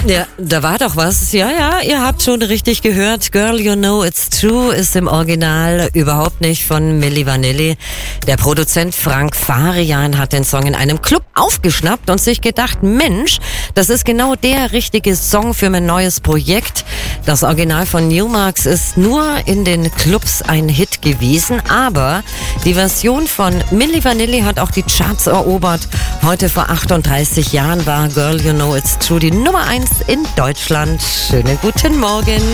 Ja, da war doch was. Ja, ihr habt schon richtig gehört. Girl, You Know It's True ist im Original überhaupt nicht von Milli Vanilli. Der Produzent Frank Farian hat den Song in einem Club aufgeschnappt und sich gedacht, Mensch, das ist genau der richtige Song für mein neues Projekt. Das Original von Newmarks ist nur in den Clubs ein Hit gewesen, aber die Version von Milli Vanilli hat auch die Charts erobert. Heute vor 38 Jahren war Girl, You Know It's True die Nummer 1 in Deutschland. Schönen guten Morgen.